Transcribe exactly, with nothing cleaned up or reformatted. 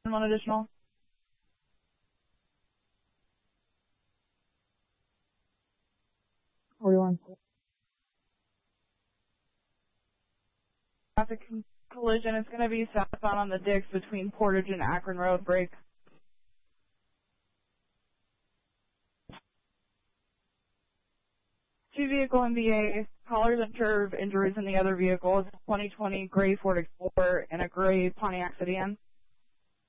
one additional. forty-one. Traffic collision is going to be southbound on the Dix between Portage and Akron Road. Break. Two vehicle M V A, collars and curve injuries in the other vehicle is a twenty twenty gray Ford Explorer and a gray Pontiac sedan.